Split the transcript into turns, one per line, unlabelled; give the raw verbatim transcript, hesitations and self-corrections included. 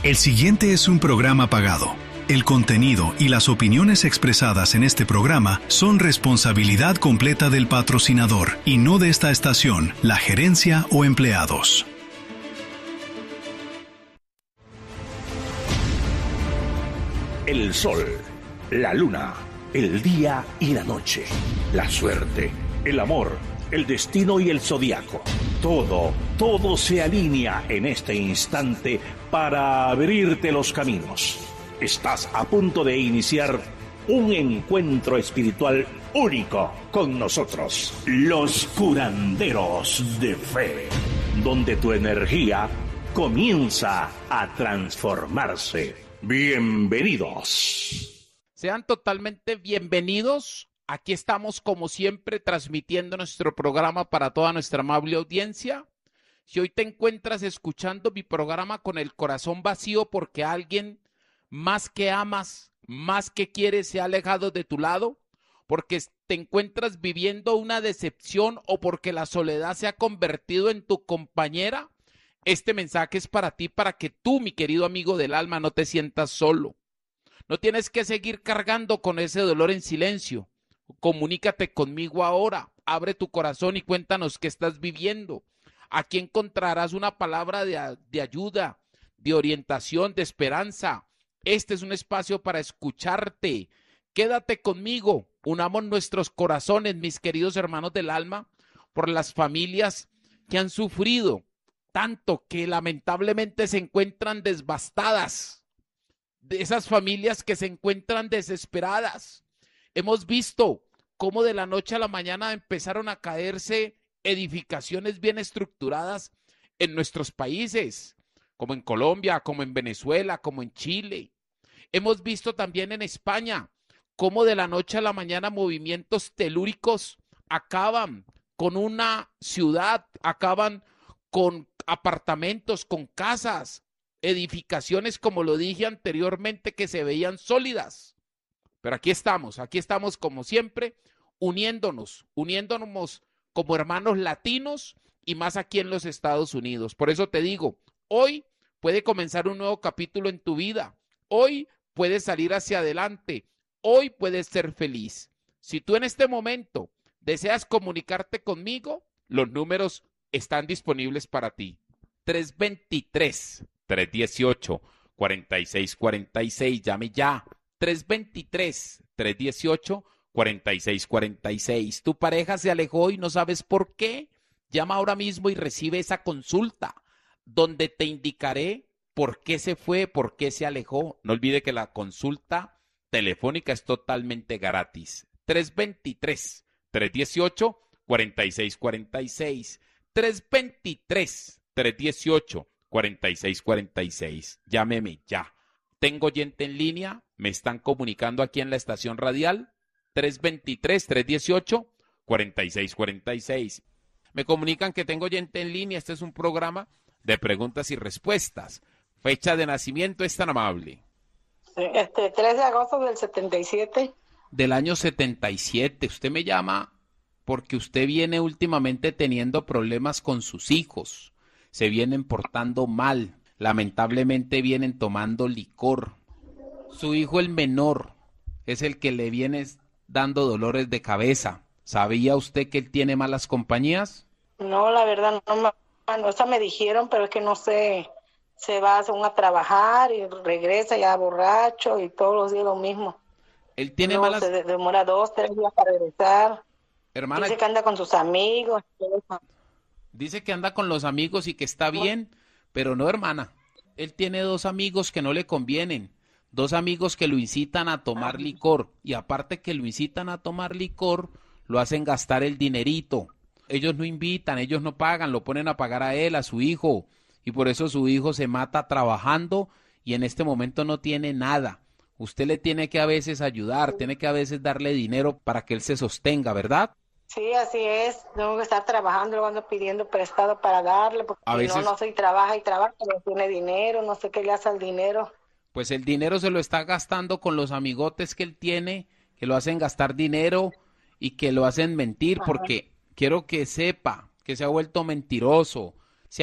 El siguiente es un programa pagado. El contenido y las opiniones expresadas en este programa son responsabilidad completa del patrocinador y no de esta estación, la gerencia o empleados.
El sol, la luna, el día y la noche, la suerte, el amor, el destino y el zodiaco. Todo, todo se alinea en este instante para abrirte los caminos. Estás a punto de iniciar un encuentro espiritual único con nosotros, los curanderos de fe, donde tu energía comienza a transformarse. Bienvenidos.
Sean totalmente bienvenidos. Aquí estamos como siempre transmitiendo nuestro programa para toda nuestra amable audiencia. Si hoy te encuentras escuchando mi programa con el corazón vacío porque alguien más que amas, más que quieres se ha alejado de tu lado, porque te encuentras viviendo una decepción o porque la soledad se ha convertido en tu compañera, este mensaje es para ti, para que tú, mi querido amigo del alma, no te sientas solo. No tienes que seguir cargando con ese dolor en silencio. Comunícate conmigo ahora, abre tu corazón y cuéntanos qué estás viviendo. Aquí encontrarás una palabra de, de ayuda, de orientación, de esperanza. Este es un espacio para escucharte. Quédate conmigo. Unamos nuestros corazones, mis queridos hermanos del alma, por las familias que han sufrido tanto que lamentablemente se encuentran devastadas. De esas familias que se encuentran desesperadas. Hemos visto cómo de la noche a la mañana empezaron a caerse edificaciones bien estructuradas en nuestros países, como en Colombia, como en Venezuela, como en Chile. Hemos visto también en España cómo de la noche a la mañana movimientos telúricos acaban con una ciudad, acaban con apartamentos, con casas, edificaciones, como lo dije anteriormente, que se veían sólidas. Pero aquí estamos, aquí estamos como siempre, uniéndonos, uniéndonos como hermanos latinos y más aquí en los Estados Unidos. Por eso te digo, hoy puede comenzar un nuevo capítulo en tu vida. Hoy puedes salir hacia adelante. Hoy puedes ser feliz. Si tú en este momento deseas comunicarte conmigo, los números están disponibles para ti. tres dos tres, tres uno ocho, cuatro seis cuatro seis. Llame ya. tres dos tres, tres uno ocho, cuatro seis cuatro seis. Tu pareja se alejó y no sabes por qué. Llama ahora mismo y recibe esa consulta donde te indicaré por qué se fue, por qué se alejó. No olvide que la consulta telefónica es totalmente gratis. tres dos tres, tres uno ocho, cuatro seis cuatro seis. tres dos tres, tres uno ocho, cuatro seis cuatro seis. Llámeme ya. Tengo oyente en línea, me están comunicando aquí en la estación radial. tres dos tres, tres uno ocho, cuatro seis cuatro seis. Me comunican que tengo oyente en línea. Este es un programa de preguntas y respuestas. Fecha de nacimiento es tan amable.
Este, tres de agosto del setenta y siete.
Del año setenta y siete. Usted me llama porque usted viene últimamente teniendo problemas con sus hijos. Se vienen portando mal. Lamentablemente vienen tomando licor. Su hijo, el menor, es el que le viene dando dolores de cabeza. ¿Sabía usted que él tiene malas compañías?
No, la verdad no, no, o sea, me dijeron, pero es que no sé. Se va aún a trabajar y regresa ya borracho y todos los días lo mismo.
Él tiene
no,
malas...
se demora dos, tres días para regresar.
Hermana,
dice que anda con sus amigos.
Dice que anda con los amigos y que está bien, pero no, hermana. Él tiene dos amigos que no le convienen. Dos amigos que lo incitan a tomar licor. Y aparte que lo incitan a tomar licor, lo hacen gastar el dinerito. Ellos no invitan, ellos no pagan, lo ponen a pagar a él, a su hijo. Y por eso su hijo se mata trabajando y en este momento no tiene nada. Usted le tiene que a veces ayudar, tiene que a veces darle dinero para que él se sostenga, ¿verdad?
Sí, así es. Tengo que estar trabajando, luego ando pidiendo prestado para darle, porque
a veces...
no, no soy trabaja y trabaja, pero no tiene dinero, no sé qué le hace al dinero.
Pues el dinero se lo está gastando con los amigotes que él tiene, que lo hacen gastar dinero y que lo hacen mentir. Ajá. Porque quiero que sepa que se ha vuelto mentiroso.